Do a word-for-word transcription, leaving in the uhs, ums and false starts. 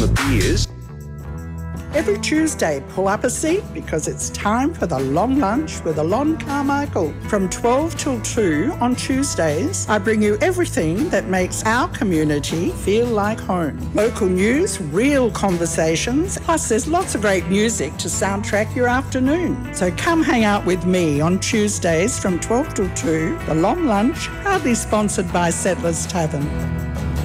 the beers. Every Tuesday, pull up a seat because it's time for the long lunch with Alon Carmichael. From twelve till two on Tuesdays, I bring you everything that makes our community feel like home. Local news, real conversations, plus there's lots of great music to soundtrack your afternoon. So come hang out with me on Tuesdays from twelve till two, the long lunch, proudly sponsored by Settlers Tavern.